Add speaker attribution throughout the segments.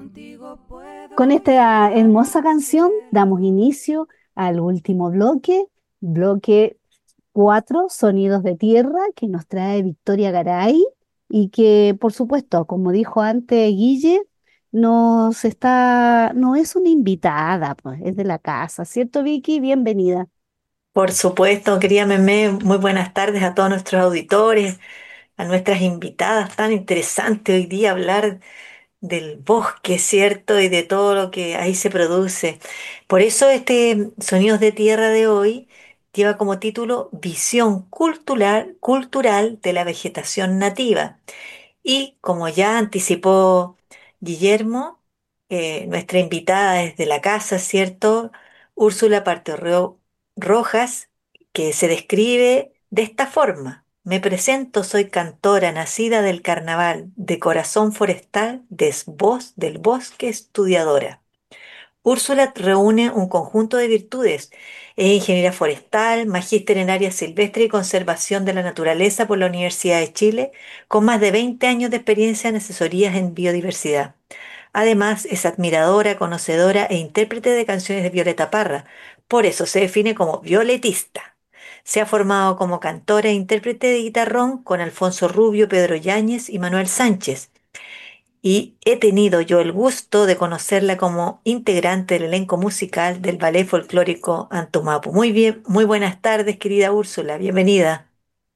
Speaker 1: Con esta hermosa canción damos inicio al último bloque, bloque 4, Sonidos de Tierra, que nos trae Victoria Garay y que, por supuesto, como dijo antes Guille, no es una invitada, pues, es de la casa, ¿cierto, Vicky? Bienvenida.
Speaker 2: Por supuesto, querida Meme, muy buenas tardes a todos nuestros auditores, a nuestras invitadas. Tan interesante hoy día hablar del bosque, ¿cierto? Y de todo lo que ahí se produce. Por eso este Sonidos de Tierra de hoy lleva como título Visión cultural de la vegetación nativa. Y como ya anticipó Guillermo, nuestra invitada es de la casa, ¿cierto? Úrsula Parterreo Rojas, que se describe de esta forma. Me presento, soy cantora, nacida del carnaval, de corazón forestal, voz del bosque, estudiadora. Úrsula reúne un conjunto de virtudes. Es ingeniera forestal, magíster en áreas silvestres y conservación de la naturaleza por la Universidad de Chile, con más de 20 años de experiencia en asesorías en biodiversidad. Además, es admiradora, conocedora e intérprete de canciones de Violeta Parra. Por eso se define como violetista. Se ha formado como cantora e intérprete de guitarrón con Alfonso Rubio, Pedro Yáñez y Manuel Sánchez, y he tenido yo el gusto de conocerla como integrante del elenco musical del Ballet Folclórico Antumapu. Muy bien, muy buenas tardes, querida Úrsula, bienvenida.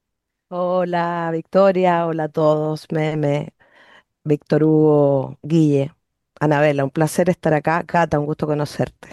Speaker 3: Hola Victoria, hola a todos, Meme, Víctor Hugo, Guille, Anabela, un placer estar acá. Cata, un gusto conocerte.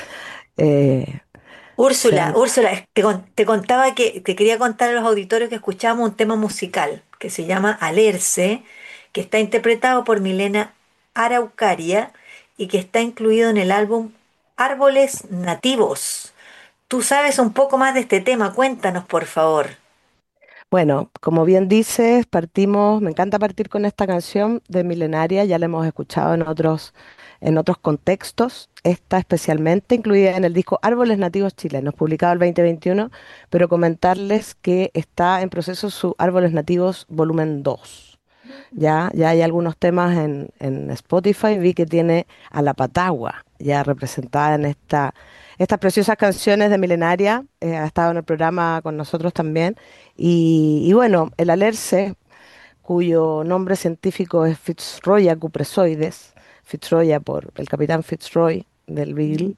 Speaker 3: Eh,
Speaker 2: Úrsula,
Speaker 3: sean-
Speaker 2: Úrsula, te contaba que te quería contar a los auditorios que escuchamos un tema musical que se llama Alerce, que está interpretado por Milena Araucaria y que está incluido en el álbum Árboles Nativos. Tú sabes un poco más de este tema, cuéntanos por favor.
Speaker 3: bueno, como bien dices, partimos, me encanta partir con esta canción de Milenaria, ya la hemos escuchado en otros contextos, esta especialmente incluida en el disco Árboles Nativos Chilenos, publicado el 2021, pero comentarles que está en proceso su Árboles Nativos volumen 2. Ya hay algunos temas en Spotify, vi que tiene a la Patagua ya representada en estas preciosas canciones de Milenaria, ha estado en el programa con nosotros también. Y bueno, el alerce, cuyo nombre científico es Fitzroya cupresoides, Fitzroya por el capitán Fitzroy del Beagle,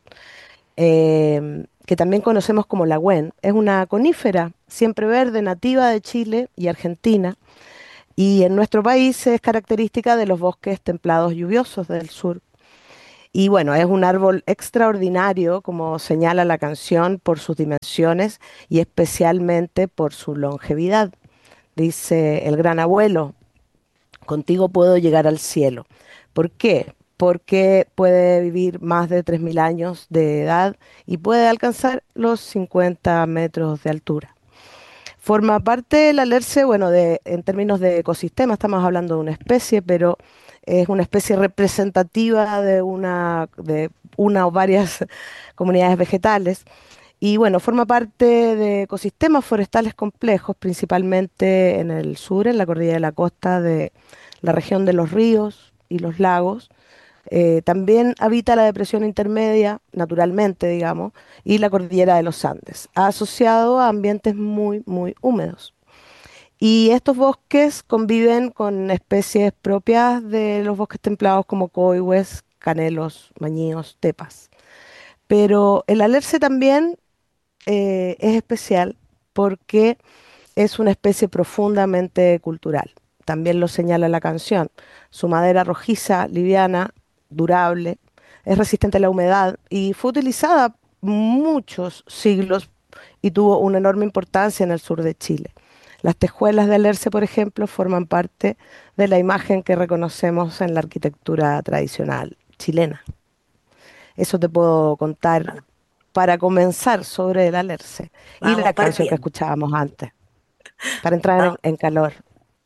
Speaker 3: que también conocemos como la Gwen, es una conífera siempre verde nativa de Chile y Argentina, y en nuestro país es característica de los bosques templados lluviosos del sur. Y bueno, es un árbol extraordinario, como señala la canción, por sus dimensiones y especialmente por su longevidad. Dice el gran abuelo, contigo puedo llegar al cielo. ¿Por qué? Porque puede vivir más de 3.000 años de edad y puede alcanzar los 50 metros de altura. Forma parte del alerce, bueno, en términos de ecosistema, estamos hablando de una especie, pero es una especie representativa de una o varias comunidades vegetales. Y bueno, forma parte de ecosistemas forestales complejos, principalmente en el sur, en la cordillera de la costa de la región de los ríos y los lagos. También habita la depresión intermedia, naturalmente, digamos, y la cordillera de los Andes, asociado a ambientes muy, muy húmedos. Y estos bosques conviven con especies propias de los bosques templados como coihues, canelos, mañíos, tepas. Pero el alerce también es especial porque es una especie profundamente cultural. También lo señala la canción. Su madera rojiza, liviana, durable, es resistente a la humedad y fue utilizada muchos siglos y tuvo una enorme importancia en el sur de Chile. Las tejuelas de Alerce, por ejemplo, forman parte de la imagen que reconocemos en la arquitectura tradicional chilena. Eso te puedo contar
Speaker 2: Bueno,
Speaker 3: para comenzar sobre el Alerce y
Speaker 2: vamos
Speaker 3: la canción que
Speaker 2: partiendo.
Speaker 3: escuchábamos antes, para entrar
Speaker 2: Vamos.
Speaker 3: en calor.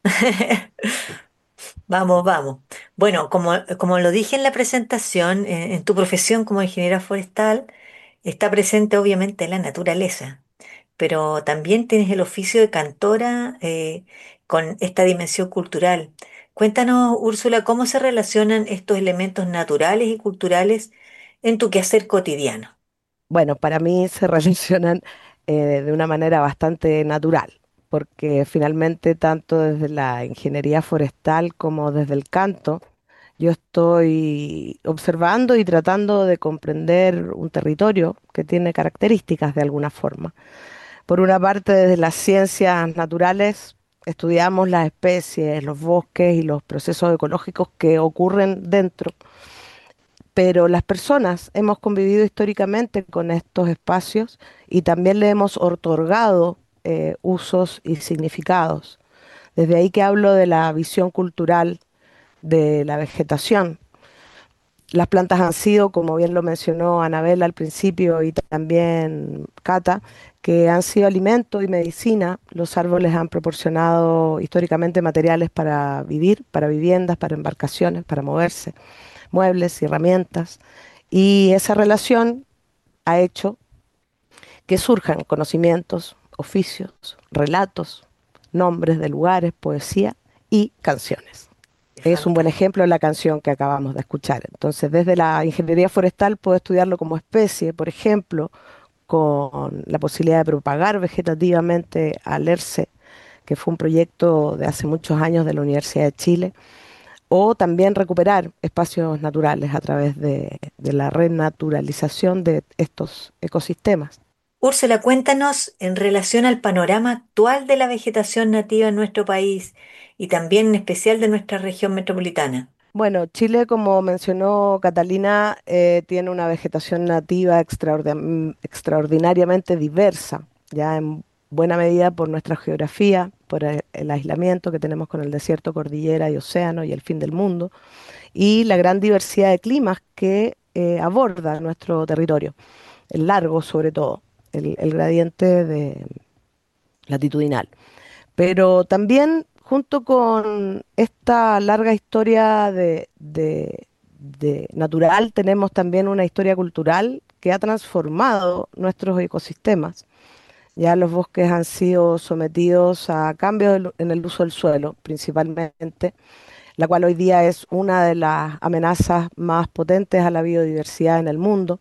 Speaker 2: Vamos, vamos. Bueno, como lo dije en la presentación, en tu profesión como ingeniera forestal está presente obviamente la naturaleza, pero también tienes el oficio de cantora con esta dimensión cultural. Cuéntanos, Úrsula, cómo se relacionan estos elementos naturales y culturales en tu quehacer cotidiano.
Speaker 3: Bueno, para mí se relacionan de una manera bastante natural, porque finalmente tanto desde la ingeniería forestal como desde el canto, yo estoy observando y tratando de comprender un territorio que tiene características de alguna forma. Por una parte, desde las ciencias naturales, estudiamos las especies, los bosques y los procesos ecológicos que ocurren dentro, pero las personas hemos convivido históricamente con estos espacios y también le hemos otorgado usos y significados. Desde ahí que hablo de la visión cultural de la vegetación. Las plantas han sido, como bien lo mencionó Anabel al principio y también Cata, que han sido alimento y medicina. Los árboles han proporcionado históricamente materiales para vivir, para viviendas, para embarcaciones, para moverse, muebles y herramientas. Y esa relación ha hecho que surjan conocimientos, oficios, relatos, nombres de lugares, poesía y canciones.
Speaker 2: Qué
Speaker 3: Es un buen
Speaker 2: fantástico.
Speaker 3: ejemplo la canción que acabamos de escuchar. Entonces, desde la ingeniería forestal puedo estudiarlo como especie, por ejemplo, con la posibilidad de propagar vegetativamente al ERCE, que fue un proyecto de hace muchos años de la Universidad de Chile, o también recuperar espacios naturales a través de la renaturalización de estos ecosistemas.
Speaker 2: Úrsula, cuéntanos en relación al panorama actual de la vegetación nativa en nuestro país y también en especial de nuestra región metropolitana.
Speaker 3: Bueno, Chile, como mencionó Catalina, tiene una vegetación nativa extraordinariamente diversa, ya en buena medida por nuestra geografía, por el aislamiento que tenemos con el desierto, cordillera y océano y el fin del mundo, y la gran diversidad de climas que aborda nuestro territorio, el largo sobre todo, el gradiente latitudinal. Pero también junto con esta larga historia de natural, tenemos también una historia cultural que ha transformado nuestros ecosistemas. Ya los bosques han sido sometidos a cambios en el uso del suelo, principalmente, la cual hoy día es una de las amenazas más potentes a la biodiversidad en el mundo,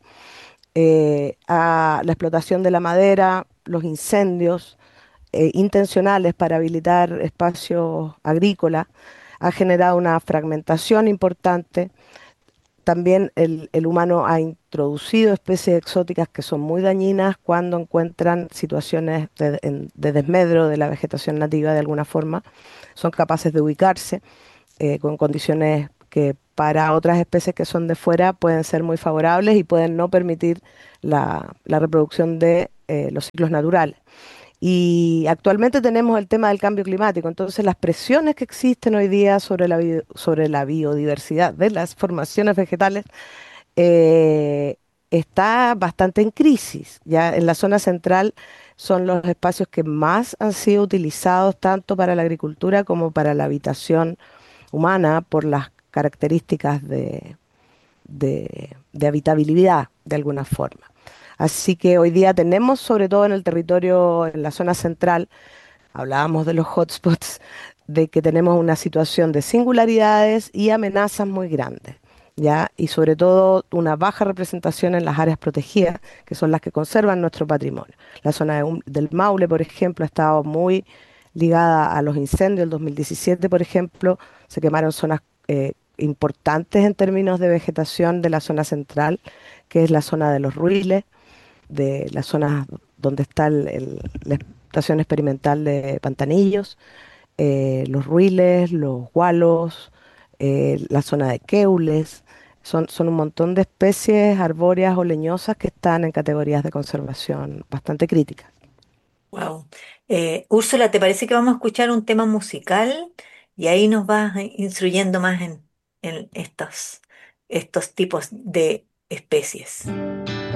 Speaker 3: a la explotación de la madera, los incendios intencionales para habilitar espacios agrícolas, ha generado una fragmentación importante. También el humano ha introducido especies exóticas que son muy dañinas cuando encuentran situaciones de desmedro de la vegetación nativa de alguna forma. Son capaces de ubicarse con condiciones que para otras especies que son de fuera pueden ser muy favorables y pueden no permitir la reproducción de los ciclos naturales. Y actualmente tenemos el tema del cambio climático, entonces las presiones que existen hoy día sobre sobre la biodiversidad de las formaciones vegetales eh, está bastante en crisis. Ya en la zona central son los espacios que más han sido utilizados tanto para la agricultura como para la habitación humana por las características de habitabilidad de alguna forma. Así que hoy día tenemos, sobre todo en el territorio, en la zona central, hablábamos de los hotspots, de que tenemos una situación de singularidades y amenazas muy grandes, ¿ya? Y sobre todo una baja representación en las áreas protegidas, que son las que conservan nuestro patrimonio. La zona del Maule, por ejemplo, ha estado muy ligada a los incendios. El 2017, por ejemplo, se quemaron zonas importantes en términos de vegetación de la zona central, que es la zona de los Ruiles, de las zonas donde está la estación experimental de Pantanillos, los Ruiles, los Gualos, la zona de Queules. Son un montón de especies arbóreas o leñosas que están en categorías de conservación bastante críticas.
Speaker 2: Wow. Úrsula, ¿te parece que vamos a escuchar un tema musical y ahí nos vas instruyendo más en estos tipos de especies?